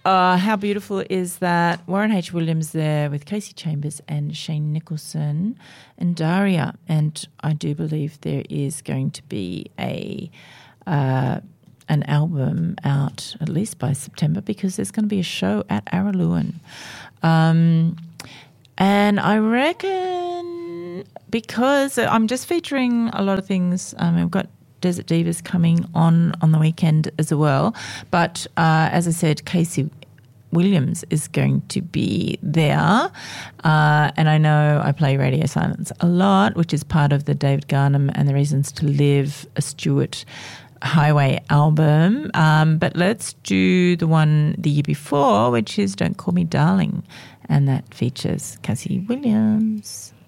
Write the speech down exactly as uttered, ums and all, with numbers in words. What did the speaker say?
Uh, how beautiful is that? Warren H. Williams there with Casey Chambers and Shane Nicholson and Daria. And I do believe there is going to be a uh, an album out at least by September because there's going to be a show at Araluen. Um, and I reckon because I'm just featuring a lot of things, um, I've got Desert Divas coming on on the weekend as well. But uh, as I said, Casey Williams is going to be there. Uh, and I know I play Radio Silence a lot, which is part of the David Garnham and the Reasons to Live, a Stewart Highway album. Um, but let's do the one the year before, which is Don't Call Me Darling. And that features Casey Williams.